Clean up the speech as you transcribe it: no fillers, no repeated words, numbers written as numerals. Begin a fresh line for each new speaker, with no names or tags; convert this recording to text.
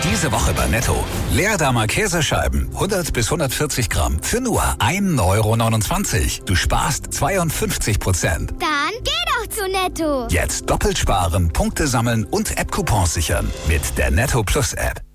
Diese Woche bei Netto. Leerdamer Käsescheiben, 100 bis 140 Gramm, für nur 1,29 €. Du sparst 52%.
Dann geh doch zu Netto.
Jetzt doppelt sparen, Punkte sammeln und App-Coupons sichern. Mit der Netto Plus App.